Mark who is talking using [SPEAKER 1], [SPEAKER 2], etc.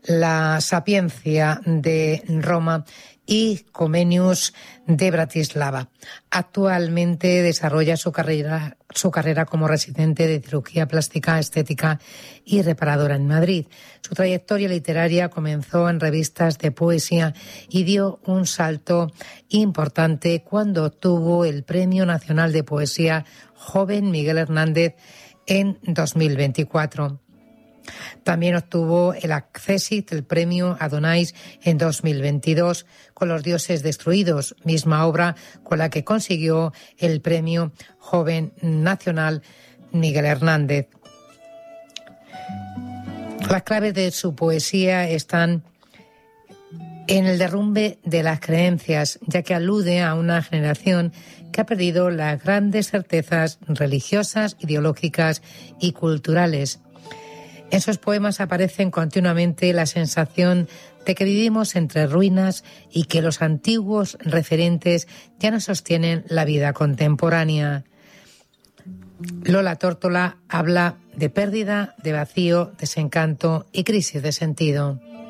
[SPEAKER 1] La Sapiencia de Roma y Comenius de Bratislava. Actualmente desarrolla su carrera como residente de cirugía plástica, estética y reparadora en Madrid. Su trayectoria literaria comenzó en revistas de poesía y dio un salto importante cuando obtuvo el Premio Nacional de Poesía Joven Miguel Hernández en 2024. También obtuvo el Accessit, el premio Adonais, en 2022 con Los dioses destruidos, misma obra con la que consiguió el premio Joven Nacional Miguel Hernández. Las claves de su poesía están en el derrumbe de las creencias, ya que alude a una generación que ha perdido las grandes certezas religiosas, ideológicas y culturales. En sus poemas aparecen continuamente la sensación de que vivimos entre ruinas y que los antiguos referentes ya no sostienen la vida contemporánea. Lola Tórtola habla de pérdida, de vacío, desencanto y crisis de sentido.